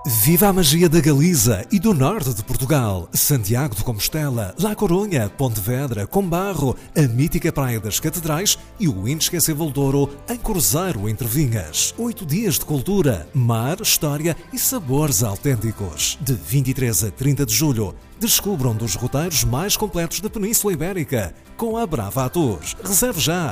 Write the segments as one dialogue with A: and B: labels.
A: Viva a magia da Galiza e do norte de Portugal. Santiago de Compostela, La Coruña, Pontevedra, Combarro, a mítica Praia das Catedrais e o inesquecível Douro em Cruzeiro, entre Vinhas. 8 dias de cultura, mar, história e sabores autênticos. De 23 a 30 de julho, descubram um dos roteiros mais completos da Península Ibérica com a Brava Tours. Reserve já!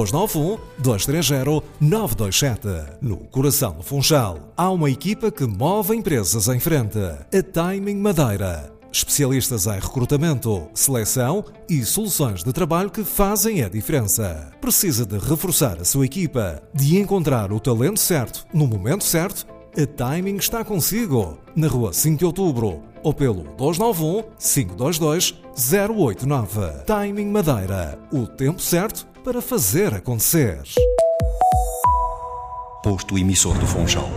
A: 291-230-927. No coração do Funchal, há uma equipa que move empresas em frente. A Timing Madeira. Especialistas em recrutamento, seleção e soluções de trabalho que fazem a diferença. Precisa de reforçar a sua equipa, de encontrar o talento certo no momento certo? A Timing está consigo. Na rua 5 de Outubro ou pelo 291-522-089. Timing Madeira. O tempo certo para fazer acontecer.
B: Posto emissor do Funchal.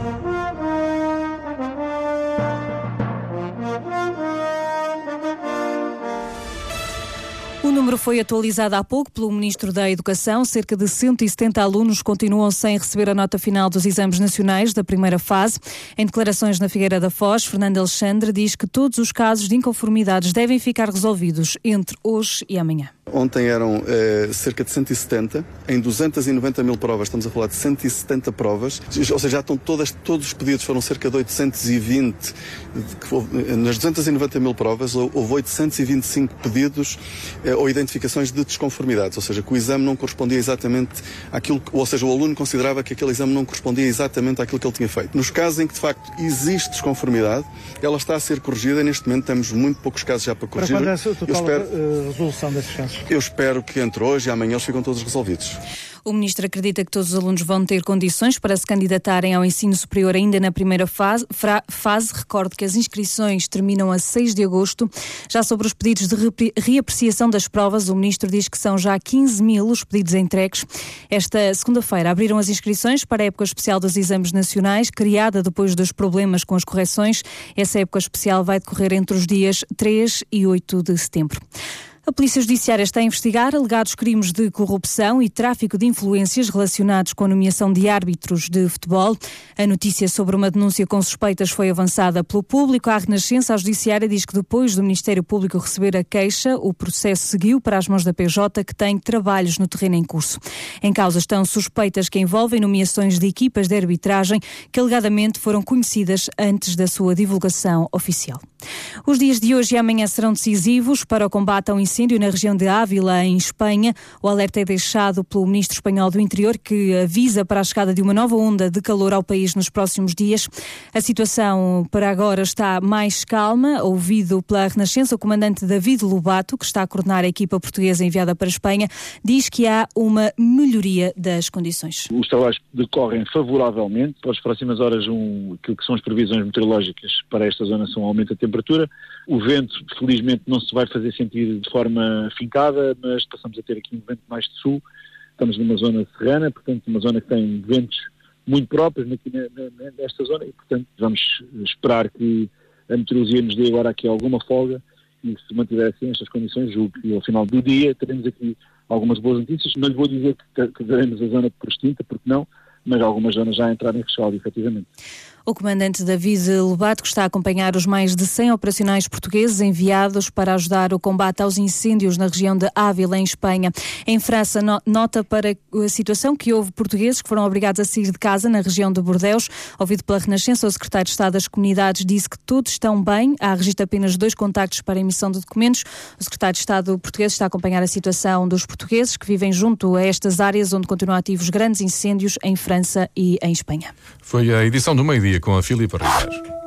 C: O número foi atualizado há pouco pelo Ministro da Educação. Cerca de 170 alunos continuam sem receber a nota final dos exames nacionais da primeira fase. Em declarações na Figueira da Foz, Fernando Alexandre diz que todos os casos de inconformidades devem ficar resolvidos entre hoje e amanhã.
D: Ontem eram cerca de 170, em 290 mil provas, estamos a falar de 170 provas, ou seja, já estão todos os pedidos, foram cerca de 820, nas 290 mil provas houve 825 pedidos ou identificações de desconformidades, ou seja, que o exame não correspondia exatamente àquilo, ou seja, o aluno considerava que aquele exame não correspondia exatamente àquilo que ele tinha feito. Nos casos em que de facto existe desconformidade, ela está a ser corrigida, neste momento temos muito poucos casos já para corrigir.
E: Para quando é a total resolução desses casos?
D: Eu espero que entre hoje e amanhã eles ficam todos resolvidos.
C: O Ministro acredita que todos os alunos vão ter condições para se candidatarem ao ensino superior ainda na primeira fase. Recordo que as inscrições terminam a 6 de agosto. Já sobre os pedidos de reapreciação das provas, o Ministro diz que são já 15 mil os pedidos entregues. Esta segunda-feira abriram as inscrições para a época especial dos exames nacionais, criada depois dos problemas com as correções. Essa época especial vai decorrer entre os dias 3 e 8 de setembro. A Polícia Judiciária está a investigar alegados crimes de corrupção e tráfico de influências relacionados com a nomeação de árbitros de futebol. A notícia sobre uma denúncia com suspeitas foi avançada pelo público. A Renascença, a Judiciária, diz que depois do Ministério Público receber a queixa, o processo seguiu para as mãos da PJ, que tem trabalhos no terreno em curso. Em causa estão suspeitas que envolvem nomeações de equipas de arbitragem que alegadamente foram conhecidas antes da sua divulgação oficial. Os dias de hoje e amanhã serão decisivos para o combate ao incêndio na região de Ávila, em Espanha. O alerta é deixado pelo Ministro Espanhol do Interior, que avisa para a chegada de uma nova onda de calor ao país nos próximos dias. A situação para agora está mais calma. Ouvido pela Renascença, o comandante David Lobato, que está a coordenar a equipa portuguesa enviada para a Espanha, diz que há uma melhoria das condições.
F: Os trabalhos decorrem favoravelmente. Para as próximas horas, aquilo que são as previsões meteorológicas para esta zona são um aumento da temperatura. O vento, felizmente, não se vai fazer sentir de forma fincada, mas passamos a ter aqui um vento mais de sul. Estamos numa zona serrana, portanto, uma zona que tem ventos muito próprios aqui nesta zona e, portanto, vamos esperar que a meteorologia nos dê agora aqui alguma folga e, se mantiver assim estas condições, julgo que ao final do dia teremos aqui algumas boas notícias. Não lhe vou dizer que daremos a zona por extinta, porque não, mas algumas zonas já entraram em rescaldo, efetivamente.
C: O comandante David Lobato, que está a acompanhar os mais de 100 operacionais portugueses enviados para ajudar o combate aos incêndios na região de Ávila, em Espanha. Em França, nota para a situação que houve portugueses que foram obrigados a sair de casa na região de Bordeaux. Ouvido pela Renascença, o secretário de Estado das Comunidades disse que todos estão bem. Há registro apenas 2 contactos para a emissão de documentos. O secretário de Estado português está a acompanhar a situação dos portugueses que vivem junto a estas áreas onde continuam ativos grandes incêndios em França e em Espanha.
G: Foi a edição do meio-dia com a Filipa Ribeiro.